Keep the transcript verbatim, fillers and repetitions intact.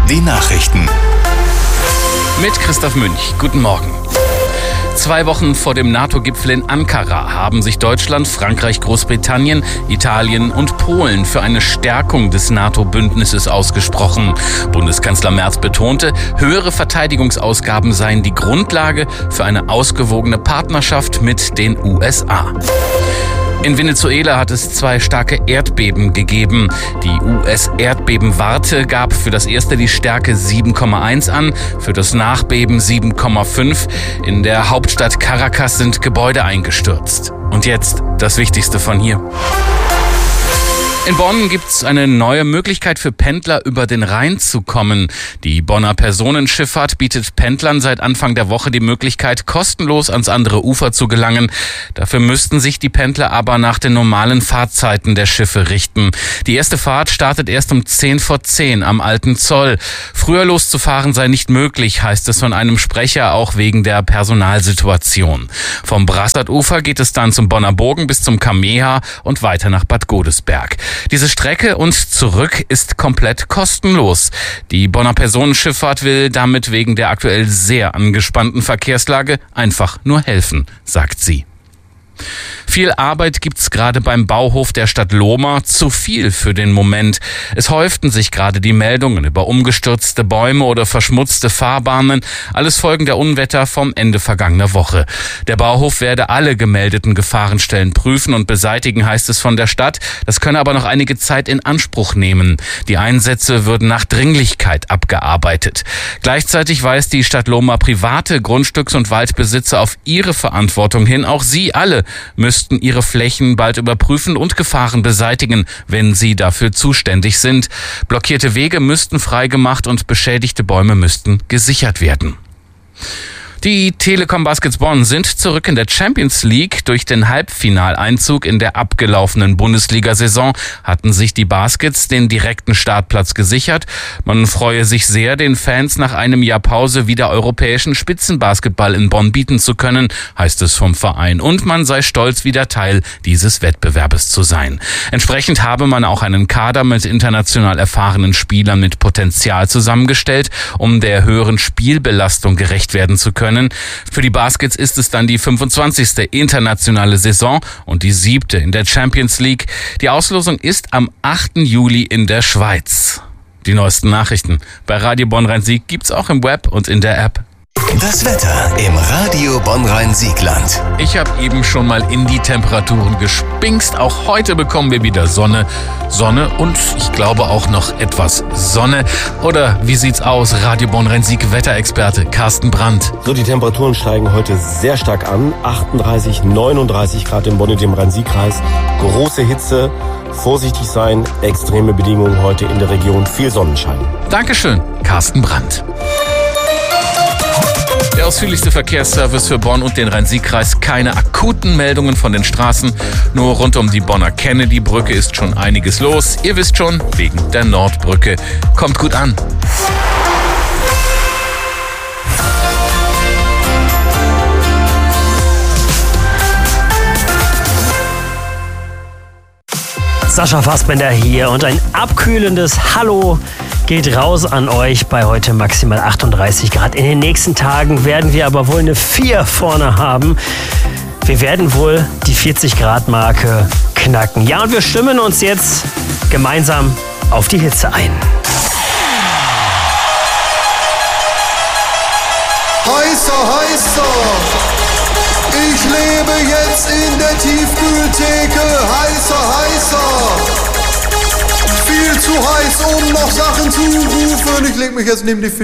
Die Nachrichten. Mit Christoph Münch. Guten Morgen. Zwei Wochen vor dem NATO-Gipfel in Ankara haben sich Deutschland, Frankreich, Großbritannien, Italien und Polen für eine Stärkung des NATO-Bündnisses ausgesprochen. Bundeskanzler Merz betonte, höhere Verteidigungsausgaben seien die Grundlage für eine ausgewogene Partnerschaft mit den U S A. In Venezuela hat es zwei starke Erdbeben gegeben. Die U S-Erdbebenwarte gab für das erste die Stärke sieben Komma eins an, für das Nachbeben sieben Komma fünf. In der Hauptstadt Caracas sind Gebäude eingestürzt. Und jetzt das Wichtigste von hier. In Bonn gibt's eine neue Möglichkeit für Pendler, über den Rhein zu kommen. Die Bonner Personenschifffahrt bietet Pendlern seit Anfang der Woche die Möglichkeit, kostenlos ans andere Ufer zu gelangen. Dafür müssten sich die Pendler aber nach den normalen Fahrzeiten der Schiffe richten. Die erste Fahrt startet erst um zehn vor zehn am Alten Zoll. Früher loszufahren sei nicht möglich, heißt es von einem Sprecher, auch wegen der Personalsituation. Vom Brastartufer geht es dann zum Bonner Bogen bis zum Kameha und weiter nach Bad Godesberg. Diese Strecke und zurück ist komplett kostenlos. Die Bonner Personenschifffahrt will damit wegen der aktuell sehr angespannten Verkehrslage einfach nur helfen, sagt sie. Viel Arbeit gibt's gerade beim Bauhof der Stadt Lohmar, zu viel für den Moment. Es häuften sich gerade die Meldungen über umgestürzte Bäume oder verschmutzte Fahrbahnen, alles Folgen der Unwetter vom Ende vergangener Woche. Der Bauhof werde alle gemeldeten Gefahrenstellen prüfen und beseitigen, heißt es von der Stadt. Das könne aber noch einige Zeit in Anspruch nehmen. Die Einsätze würden nach Dringlichkeit abgearbeitet. Gleichzeitig weist die Stadt Lohmar private Grundstücks- und Waldbesitzer auf ihre Verantwortung hin. Auch sie alle müssten ihre Flächen bald überprüfen und Gefahren beseitigen, wenn sie dafür zuständig sind. Blockierte Wege müssten freigemacht und beschädigte Bäume müssten gesichert werden. Die Telekom Baskets Bonn sind zurück in der Champions League. Durch den Halbfinaleinzug in der abgelaufenen Bundesliga-Saison hatten sich die Baskets den direkten Startplatz gesichert. Man freue sich sehr, den Fans nach einem Jahr Pause wieder europäischen Spitzenbasketball in Bonn bieten zu können, heißt es vom Verein. Und man sei stolz, wieder Teil dieses Wettbewerbes zu sein. Entsprechend habe man auch einen Kader mit international erfahrenen Spielern mit Potenzial zusammengestellt, um der höheren Spielbelastung gerecht werden zu können. Für die Baskets ist es dann die fünfundzwanzigste internationale Saison und die siebte in der Champions League. Die Auslosung ist am achten Juli in der Schweiz. Die neuesten Nachrichten bei Radio Bonn-Rhein-Sieg gibt's auch im Web und in der App. Das Wetter im Radio Bonn-Rhein-Siegland. Ich habe eben schon mal in die Temperaturen gespinkst. Auch heute bekommen wir wieder Sonne. Sonne und ich glaube auch noch etwas Sonne. Oder wie sieht's aus? Radio Bonn-Rhein-Sieg Wetterexperte Carsten Brandt. So, die Temperaturen steigen heute sehr stark an. achtunddreißig, neununddreißig Grad in Bonn und dem Rhein-Sieg-Kreis. Große Hitze. Vorsichtig sein. Extreme Bedingungen heute in der Region. Viel Sonnenschein. Dankeschön, Carsten Brandt. Der ausführlichste Verkehrsservice für Bonn und den Rhein-Sieg-Kreis. Keine akuten Meldungen von den Straßen. Nur rund um die Bonner Kennedy-Brücke ist schon einiges los. Ihr wisst schon, wegen der Nordbrücke. Kommt gut an. Sascha Fassbender hier und ein abkühlendes Hallo geht raus an euch bei heute maximal achtunddreißig Grad. In den nächsten Tagen werden wir aber wohl eine vier vorne haben. Wir werden wohl die vierzig Grad Marke knacken. Ja, und wir stimmen uns jetzt gemeinsam auf die Hitze ein. Heißer, heißer! Ich lebe jetzt in der Tiefkühltheke. Heißer, heißer! Viel zu heiß, um noch Sachen zu rufen. Ich leg mich jetzt neben die